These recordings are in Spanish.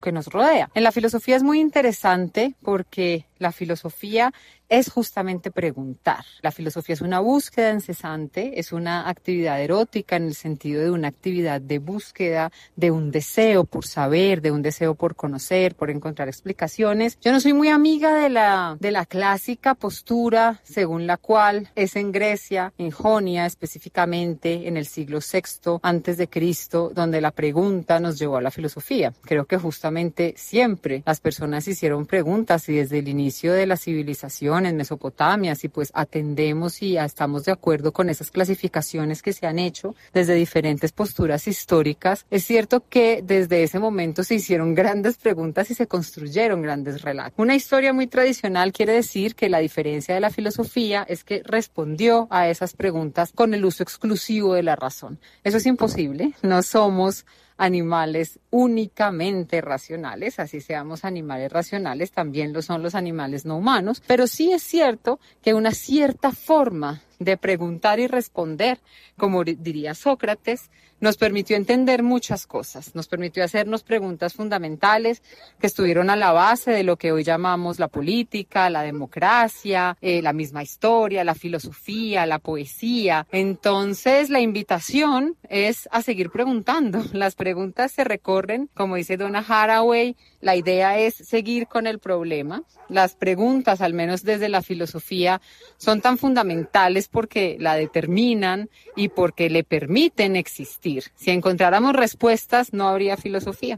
que nos rodea. En la filosofía es muy interesante porque la filosofía es justamente preguntar. La filosofía es una búsqueda incesante, es una actividad erótica en el sentido de una actividad de búsqueda, de un deseo por saber, de un deseo por conocer, por encontrar explicaciones. Yo no soy muy amiga de la clásica postura según la cual es en Grecia, en Jonia específicamente, en el siglo VI antes de Cristo, donde la pregunta nos llevó a la filosofía. Creo que justamente siempre las personas hicieron preguntas y desde el inicio de la civilización en Mesopotamia, si pues atendemos y estamos de acuerdo con esas clasificaciones que se han hecho desde diferentes posturas históricas, es cierto que desde ese momento se hicieron grandes preguntas y se construyeron grandes relatos. Una historia muy tradicional quiere decir que la diferencia de la filosofía es que respondió a esas preguntas con el uso exclusivo de la razón. Eso es imposible, no somos animales únicamente racionales, así seamos animales racionales, también lo son los animales no humanos, pero sí es cierto que una cierta forma de preguntar y responder, como diría Sócrates, nos permitió entender muchas cosas, nos permitió hacernos preguntas fundamentales que estuvieron a la base de lo que hoy llamamos la política, la democracia, la misma historia, la filosofía, la poesía. Entonces, la invitación es a seguir preguntando. Las preguntas se recorren, como dice Donna Haraway, la idea es seguir con el problema. Las preguntas, al menos desde la filosofía, son tan fundamentales porque la determinan y porque le permiten existir. Si encontráramos respuestas, no habría filosofía.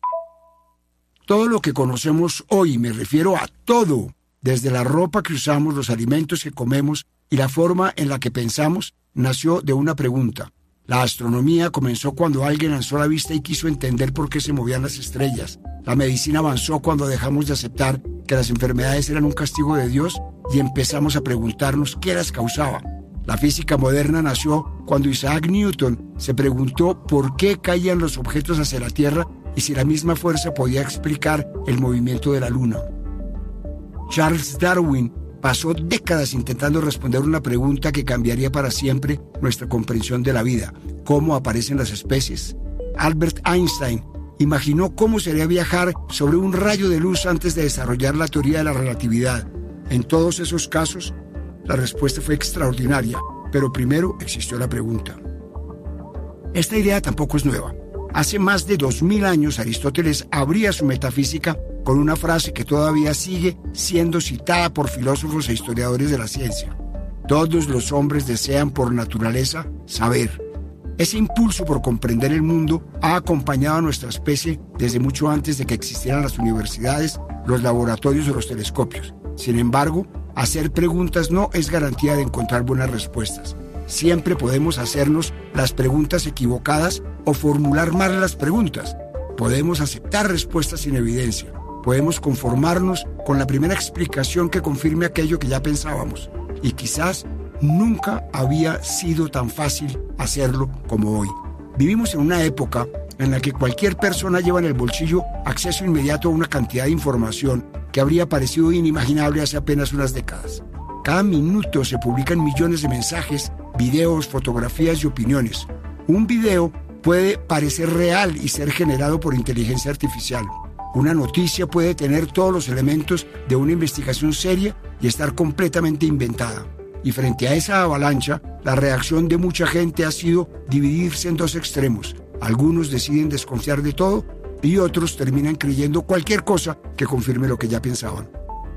Todo lo que conocemos hoy, me refiero a todo, desde la ropa que usamos, los alimentos que comemos y la forma en la que pensamos, nació de una pregunta. La astronomía comenzó cuando alguien alzó la vista y quiso entender por qué se movían las estrellas. La medicina avanzó cuando dejamos de aceptar que las enfermedades eran un castigo de Dios y empezamos a preguntarnos qué las causaba. La física moderna nació cuando Isaac Newton se preguntó por qué caían los objetos hacia la Tierra y si la misma fuerza podía explicar el movimiento de la Luna. Charles Darwin pasó décadas intentando responder una pregunta que cambiaría para siempre nuestra comprensión de la vida: ¿cómo aparecen las especies? Albert Einstein imaginó cómo sería viajar sobre un rayo de luz antes de desarrollar la teoría de la relatividad. En todos esos casos, la respuesta fue extraordinaria, pero primero existió la pregunta. Esta idea tampoco es nueva. Hace más de 2000 años Aristóteles abría su metafísica con una frase que todavía sigue siendo citada por filósofos e historiadores de la ciencia. Todos los hombres desean por naturaleza saber. Ese impulso por comprender el mundo ha acompañado a nuestra especie desde mucho antes de que existieran las universidades, los laboratorios o los telescopios. Sin embargo, hacer preguntas no es garantía de encontrar buenas respuestas. Siempre podemos hacernos las preguntas equivocadas o formular mal las preguntas. Podemos aceptar respuestas sin evidencia. Podemos conformarnos con la primera explicación que confirme aquello que ya pensábamos. Y quizás nunca había sido tan fácil hacerlo como hoy. Vivimos en una época en la que cualquier persona lleva en el bolsillo acceso inmediato a una cantidad de información que habría parecido inimaginable hace apenas unas décadas. Cada minuto se publican millones de mensajes, videos, fotografías y opiniones. Un video puede parecer real y ser generado por inteligencia artificial. Una noticia puede tener todos los elementos de una investigación seria y estar completamente inventada. Y frente a esa avalancha, la reacción de mucha gente ha sido dividirse en dos extremos. Algunos deciden desconfiar de todo y otros terminan creyendo cualquier cosa que confirme lo que ya pensaban.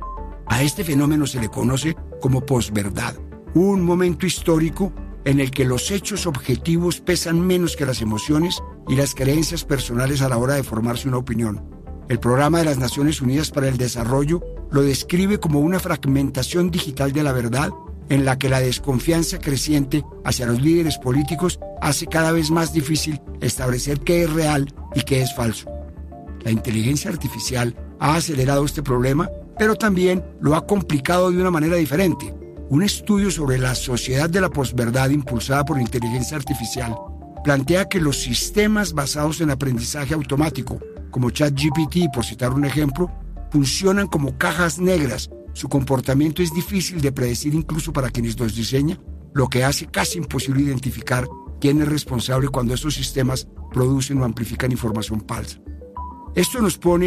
A este fenómeno se le conoce como posverdad, un momento histórico en el que los hechos objetivos pesan menos que las emociones y las creencias personales a la hora de formarse una opinión. El Programa de las Naciones Unidas para el Desarrollo lo describe como una fragmentación digital de la verdad en la que la desconfianza creciente hacia los líderes políticos hace cada vez más difícil establecer qué es real y qué es falso. La inteligencia artificial ha acelerado este problema, pero también lo ha complicado de una manera diferente. Un estudio sobre la sociedad de la posverdad impulsada por inteligencia artificial plantea que los sistemas basados en aprendizaje automático, como ChatGPT, por citar un ejemplo, funcionan como cajas negras. Su comportamiento es difícil de predecir incluso para quienes los diseñan, lo que hace casi imposible identificar quién es responsable cuando estos sistemas producen o amplifican información falsa. Esto nos pone